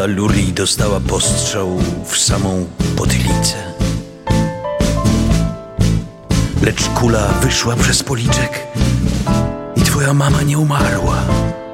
Luli dostała postrzał w samą potylicę, lecz kula wyszła przez policzek i twoja mama nie umarła.